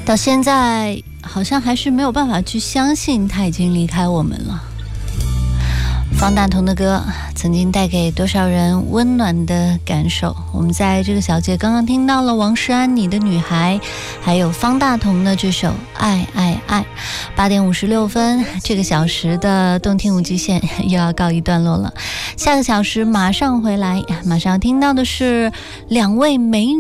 到现在好像还是没有办法去相信他已经离开我们了。方大同的歌曾经带给多少人温暖的感受，我们在这个小节刚刚听到了王诗安你的女孩，还有方大同的这首爱爱爱。8点56分，这个小时的动听无极限又要告一段落了，下个小时马上回来，马上听到的是两位美女